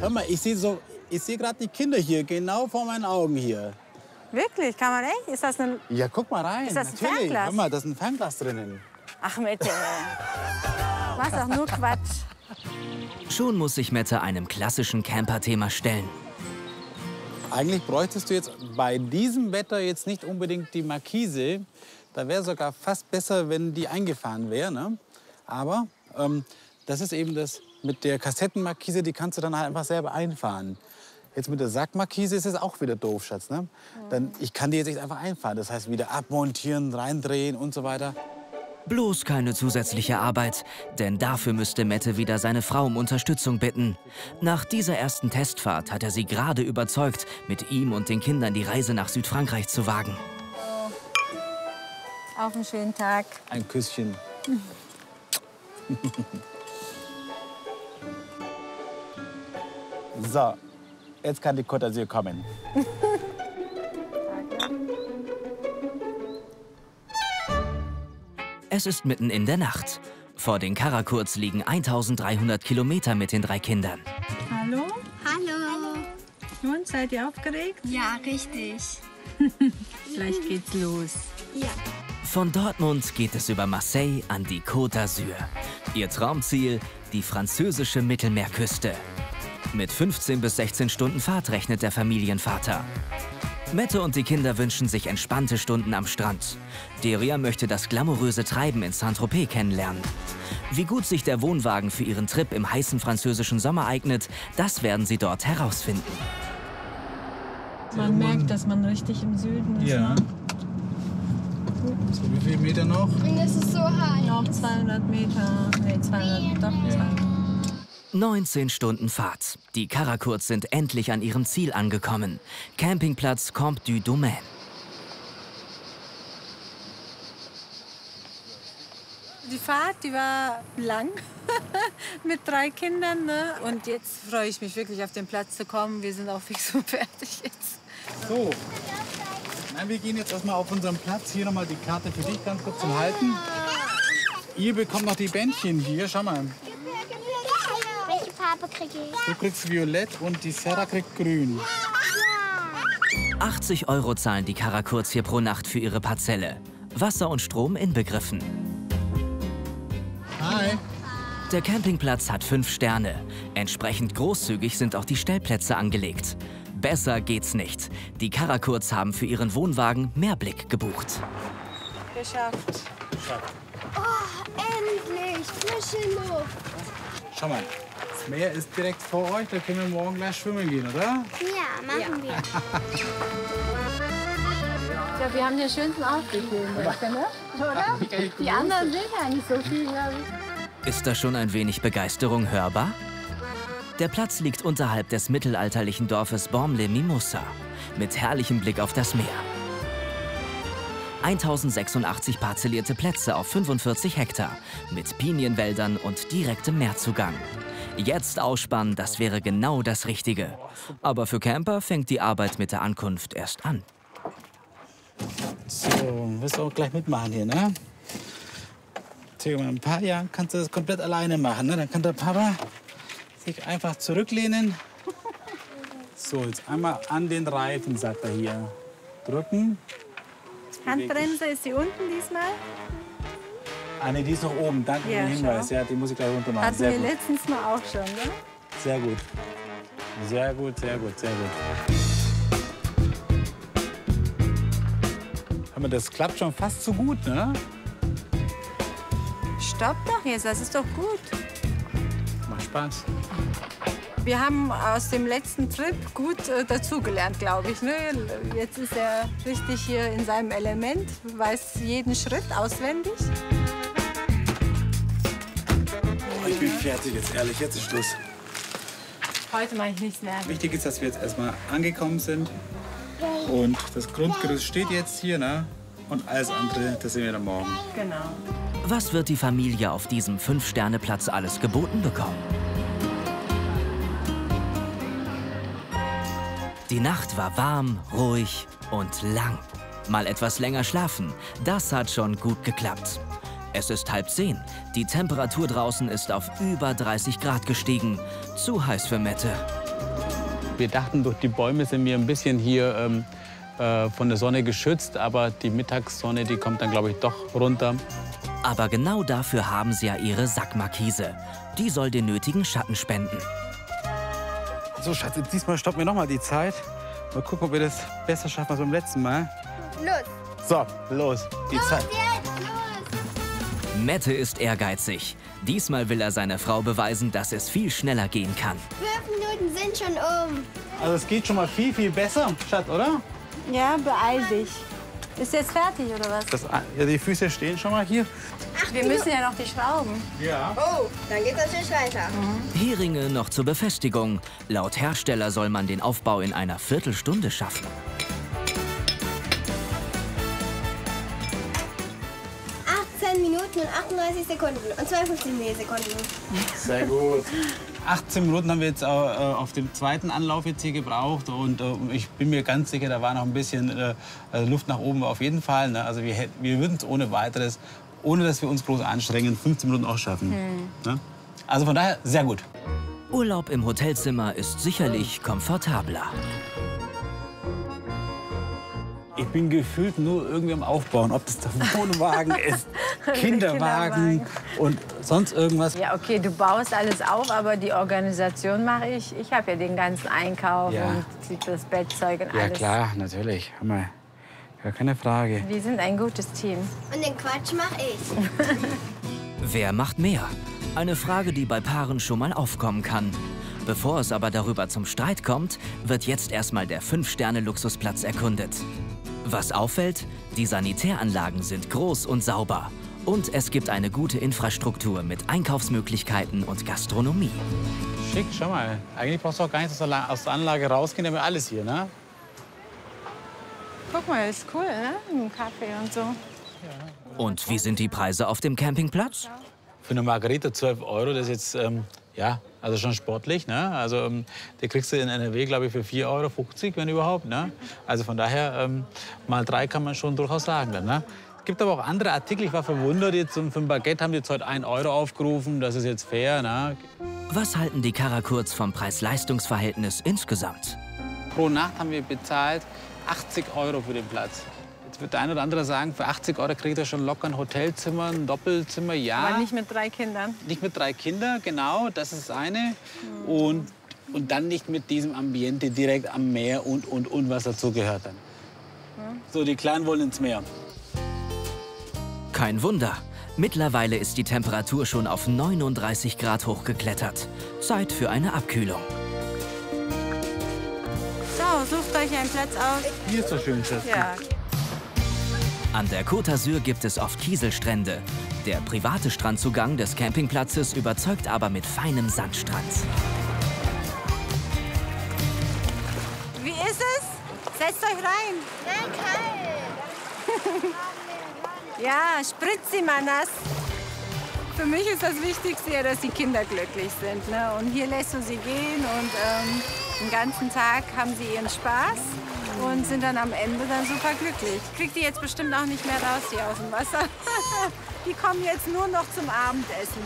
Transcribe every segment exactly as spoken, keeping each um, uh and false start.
Hör mal, ich sehe so, ich sehe gerade die Kinder hier, genau vor meinen Augen hier. Wirklich? Kann man echt? Ist das ein... Ja, guck mal rein. Ist das ein Natürlich. Fernglas? Hör mal, da ist ein Fernglas drinnen. Ach, Mette. Was auch nur Quatsch. Schon muss sich Mette einem klassischen Camper-Thema stellen. Eigentlich bräuchtest du jetzt bei diesem Wetter jetzt nicht unbedingt die Markise. Da wäre sogar fast besser, wenn die eingefahren wäre. Ne? Aber ähm, das ist eben das mit der Kassettenmarkise, die kannst du dann halt einfach selber einfahren. Jetzt mit der Sackmarkise ist es auch wieder doof, Schatz. Ne? Dann, ich kann die jetzt nicht einfach einfahren. Das heißt, wieder abmontieren, reindrehen und so weiter. Bloß keine zusätzliche Arbeit, denn dafür müsste Mette wieder seine Frau um Unterstützung bitten. Nach dieser ersten Testfahrt hat er sie gerade überzeugt, mit ihm und den Kindern die Reise nach Südfrankreich zu wagen. Auf einen schönen Tag. Ein Küsschen. So, jetzt kann die Côte d'Azur kommen. Es ist mitten in der Nacht. Vor den Karakurz liegen eintausenddreihundert Kilometer mit den drei Kindern. Hallo? Hallo. Und, seid ihr aufgeregt? Ja, richtig. Gleich geht's los. Ja. Von Dortmund geht es über Marseille an die Côte d'Azur. Ihr Traumziel, die französische Mittelmeerküste. Mit fünfzehn bis sechzehn Stunden Fahrt rechnet der Familienvater. Mette und die Kinder wünschen sich entspannte Stunden am Strand. Deria möchte das glamouröse Treiben in Saint-Tropez kennenlernen. Wie gut sich der Wohnwagen für ihren Trip im heißen französischen Sommer eignet, das werden sie dort herausfinden. Man merkt, dass man richtig im Süden ist. Ja. Ne? So, wie viele Meter noch? Und es ist so heiß. Noch zweihundert Meter. Nee, zweihundert, doch, zweihundert. neunzehn Stunden Fahrt. Die Karakurz sind endlich an ihrem Ziel angekommen. Campingplatz Camp du Domaine. Die Fahrt, die war lang mit drei Kindern. Ne? Und jetzt freue ich mich wirklich, auf den Platz zu kommen. Wir sind auch fix und fertig jetzt. So. Nein, wir gehen jetzt erstmal auf unseren Platz. Hier nochmal die Karte für dich ganz kurz zum Halten. Ihr bekommt noch die Bändchen hier. Schau mal. Welche Farbe kriege ich? Du kriegst violett und die Sarah kriegt grün. achtzig Euro zahlen die Karakurz hier pro Nacht für ihre Parzelle. Wasser und Strom inbegriffen. Hi. Der Campingplatz hat fünf Sterne. Entsprechend großzügig sind auch die Stellplätze angelegt. Besser geht's nicht. Die Karakurz haben für ihren Wohnwagen Meerblick gebucht. Geschafft. Oh, endlich! Frische Luft. Schau mal. Das Meer ist direkt vor euch. Da können wir morgen gleich schwimmen gehen, oder? Ja, machen wir. Ich glaube, wir haben den schönsten Ausblick hier in der ne? Oder? Die anderen sehen ja nicht so viel, glaube ich. Ist da schon ein wenig Begeisterung hörbar? Der Platz liegt unterhalb des mittelalterlichen Dorfes Bormes-les-Mimosas mit herrlichem Blick auf das Meer. tausendsechsundachtzig parzellierte Plätze auf fünfundvierzig Hektar mit Pinienwäldern und direktem Meerzugang. Jetzt ausspannen, das wäre genau das Richtige. Aber für Camper fängt die Arbeit mit der Ankunft erst an. So, wirst du auch gleich mitmachen hier, ne? In ein paar Jahren kannst du das komplett alleine machen, ne? Dann kann der Papa sich einfach zurücklehnen. So, jetzt einmal an den Reifen, sagt er hier. Drücken. Handbremse, ist sie unten diesmal? Ah, ne, die ist noch oben. Danke Ja, für den Hinweis. schau. Ja, die muss ich gleich runter machen. Hatten Sehr wir gut. letztens mal auch schon, ne? Sehr gut. Sehr gut, sehr gut, sehr gut. Hör mal, das klappt schon fast so gut, ne? Stopp doch jetzt, das ist doch gut. Macht Spaß. Wir haben aus dem letzten Trip gut äh, dazugelernt, glaube ich. Ne? Jetzt ist er richtig hier in seinem Element, weiß jeden Schritt auswendig. Oh, ich bin fertig jetzt, ehrlich. Jetzt ist Schluss. Heute mache ich nichts mehr. Wichtig ist, dass wir jetzt erstmal angekommen sind. Und das Grundgerüst steht jetzt hier, ne? Und alles andere, das sehen wir dann morgen. Genau. Was wird die Familie auf diesem Fünf-Sterne-Platz alles geboten bekommen? Die Nacht war warm, ruhig und lang. Mal etwas länger schlafen, das hat schon gut geklappt. Es ist halb zehn. Die Temperatur draußen ist auf über dreißig Grad gestiegen. Zu heiß für Mette. Wir dachten, durch die Bäume sind wir ein bisschen hier ähm, äh, von der Sonne geschützt, aber die Mittagssonne, die kommt dann, glaube ich, doch runter. Aber genau dafür haben sie ja ihre Sackmarkise. Die soll den nötigen Schatten spenden. So, Schatz, jetzt diesmal stoppen wir noch mal die Zeit. Mal gucken, ob wir das besser schaffen als beim letzten Mal. Los. So, los, die Los Zeit. jetzt, los. Mette ist ehrgeizig. Diesmal will er seiner Frau beweisen, dass es viel schneller gehen kann. Fünf Minuten sind schon um. Also es geht schon mal viel, viel besser, Schatz, oder? Ja, beeil dich. Ist jetzt fertig, oder was? Das, ja, die Füße stehen schon mal hier. Wir müssen ja noch die Schrauben. Ja. Oh, dann geht's natürlich weiter. Heringe noch zur Befestigung. Laut Hersteller soll man den Aufbau in einer Viertelstunde schaffen. achtzehn Minuten und achtunddreißig Sekunden und zweiundfünfzig Millisekunden. Sehr gut. achtzehn Minuten haben wir jetzt äh, auf dem zweiten Anlauf jetzt hier gebraucht. Und äh, ich bin mir ganz sicher, da war noch ein bisschen äh, also Luft nach oben auf jeden Fall. Ne? Also wir, hätten, wir würden es ohne weiteres, ohne dass wir uns groß anstrengen, fünfzehn Minuten auch schaffen. Hm. Ne? Also von daher sehr gut. Urlaub im Hotelzimmer ist sicherlich komfortabler. Ich bin gefühlt nur irgendwie am Aufbauen. Ob das der Wohnwagen ist, Kinderwagen und sonst irgendwas. Ja, okay, du baust alles auf, aber die Organisation mache ich. Ich habe ja den ganzen Einkauf Ja. und das Bettzeug und Ja alles. klar, natürlich. Hammer. Gar keine Frage. Wir sind ein gutes Team. Und den Quatsch mache ich. Wer macht mehr? Eine Frage, die bei Paaren schon mal aufkommen kann. Bevor es aber darüber zum Streit kommt, wird jetzt erstmal der Fünf-Sterne-Luxusplatz erkundet. Was auffällt, die Sanitäranlagen sind groß und sauber. Und es gibt eine gute Infrastruktur mit Einkaufsmöglichkeiten und Gastronomie. Schick, schau mal. Eigentlich brauchst du auch gar nicht aus der La- aus der Anlage rausgehen, haben wir alles hier, ne? Guck mal, ist cool, ne? Mit dem Kaffee und so. Und wie sind die Preise auf dem Campingplatz? Für eine Margarita zwölf Euro, das ist jetzt, ähm, ja, also schon sportlich, ne? Also, ähm, die kriegst du in N R W, glaube ich, für vier Euro fünfzig, wenn überhaupt, ne? Also von daher, ähm, mal drei kann man schon durchaus sagen, dann, ne? Es gibt aber auch andere Artikel, ich war verwundert, jetzt für ein Baguette haben die jetzt heute ein Euro aufgerufen, das ist jetzt fair, ne? Was halten die Karakurz vom Preis-Leistungs-Verhältnis insgesamt? Pro Nacht haben wir bezahlt achtzig Euro für den Platz. Jetzt wird der eine oder andere sagen, für achtzig Euro kriegt er schon locker ein Hotelzimmer, ein Doppelzimmer, ja. Aber nicht mit drei Kindern. Nicht mit drei Kindern, genau, das ist das eine. Und, und dann nicht mit diesem Ambiente direkt am Meer und, und, und was dazu gehört dann. So, die Kleinen wollen ins Meer. Kein Wunder. Mittlerweile ist die Temperatur schon auf neununddreißig Grad hochgeklettert. Zeit für eine Abkühlung. So, sucht euch einen Platz aus. Hier ist so schön, Schatz. Ja. An der Côte d'Azur gibt es oft Kieselstrände. Der private Strandzugang des Campingplatzes überzeugt aber mit feinem Sandstrand. Wie ist es? Setzt euch rein. Nein, kalt. Ja, spritzt sie mal nass. Für mich ist das Wichtigste ja, dass die Kinder glücklich sind. Ne? Und hier lässt du sie gehen und ähm, den ganzen Tag haben sie ihren Spaß und sind dann am Ende dann super glücklich. Ich krieg die jetzt bestimmt auch nicht mehr raus hier aus dem Wasser. Die kommen jetzt nur noch zum Abendessen.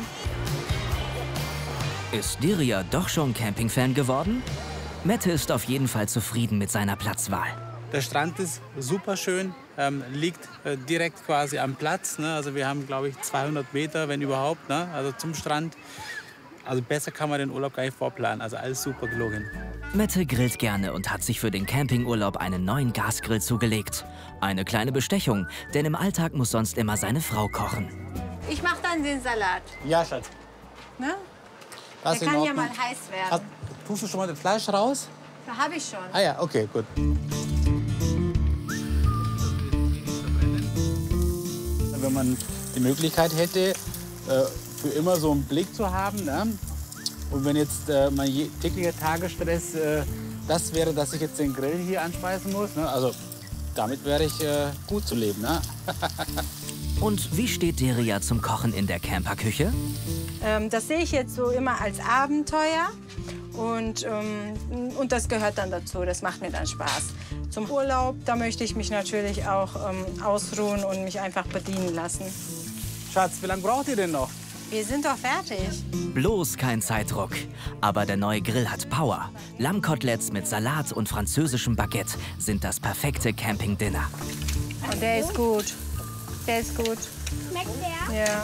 Ist Dirja doch schon Campingfan geworden? Mette ist auf jeden Fall zufrieden mit seiner Platzwahl. Der Strand ist super schön, ähm, liegt äh, direkt quasi am Platz. Ne? Also wir haben, glaube ich, zweihundert Meter, wenn überhaupt, ne? Also zum Strand. Also besser kann man den Urlaub gar nicht vorplanen. Also alles super gelungen. Mette grillt gerne und hat sich für den Campingurlaub einen neuen Gasgrill zugelegt. Eine kleine Bestechung, denn im Alltag muss sonst immer seine Frau kochen. Ich mache dann den Salat. Ja, Schatz. Ne? Das Der in kann ja Ordnung. mal heiß werden. Hast, tust du schon mal das Fleisch raus? Da habe ich schon. Ah ja, okay, gut. Wenn man die Möglichkeit hätte, äh, für immer so einen Blick zu haben, ne? Und wenn jetzt äh, mein je- täglicher Tagesstress äh, das wäre, dass ich jetzt den Grill hier anspeisen muss, ne? Also damit wäre ich äh, gut zu leben. Ne? Und wie steht Dirja zum Kochen in der Camperküche? Ähm, das sehe ich jetzt so immer als Abenteuer. Und, ähm, und das gehört dann dazu, das macht mir dann Spaß. Zum Urlaub, da möchte ich mich natürlich auch ähm, ausruhen und mich einfach bedienen lassen. Schatz, wie lange braucht ihr denn noch? Wir sind doch fertig. Bloß kein Zeitdruck. Aber der neue Grill hat Power. Lammkoteletts mit Salat und französischem Baguette sind das perfekte Camping-Dinner. Und der ist gut. Der ist gut. Schmeckt der? Ja.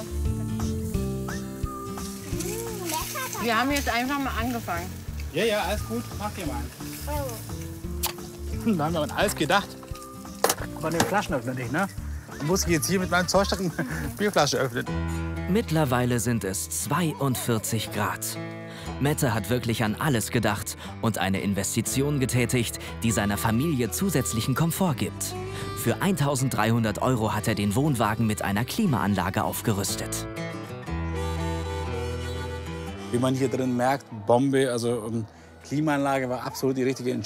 Mmh, lecker. Wir haben jetzt einfach mal angefangen. Ja, ja, alles gut. Mach dir mal. Oh. Da haben wir an alles gedacht. Aber den Flaschenöffner nicht, ne? Da muss ich jetzt hier mit meinem Zollstock eine Bierflasche öffnen. Mittlerweile sind es zweiundvierzig Grad. Mette hat wirklich an alles gedacht und eine Investition getätigt, die seiner Familie zusätzlichen Komfort gibt. Für eintausenddreihundert Euro hat er den Wohnwagen mit einer Klimaanlage aufgerüstet. Wie man hier drin merkt, Bombe, also ähm, Klimaanlage war absolut die richtige Entscheidung.